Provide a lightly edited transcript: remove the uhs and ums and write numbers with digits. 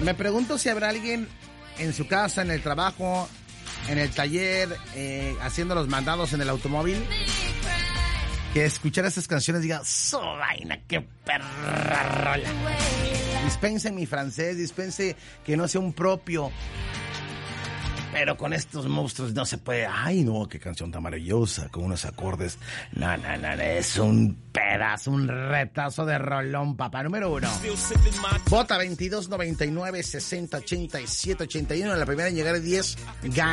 Me pregunto si habrá alguien en su casa, en el trabajo, en el taller, haciendo los mandados en el automóvil, que escuchar estas canciones diga, ¡so vaina, qué perra rola! Dispense mi francés, dispense que no sea un propio, pero con estos monstruos no se puede. ¡Ay, no! ¡Qué canción tan maravillosa! Con unos acordes. No, es un pedazo, un retazo de rolón, papá. Número 1. Vota 22 99 60 87 81. En la primera en llegar a 10, gana.